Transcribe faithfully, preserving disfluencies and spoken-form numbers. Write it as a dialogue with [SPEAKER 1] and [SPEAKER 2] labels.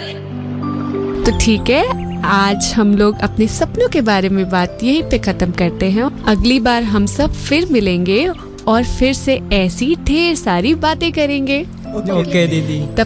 [SPEAKER 1] तो ठीक है, आज हम लोग अपने सपनों के बारे में बात यहीं पे खत्म करते हैं। अगली बार हम सब फिर मिलेंगे और फिर से ऐसी ढेर सारी बातें करेंगे।
[SPEAKER 2] ओके दीदी।
[SPEAKER 1] तब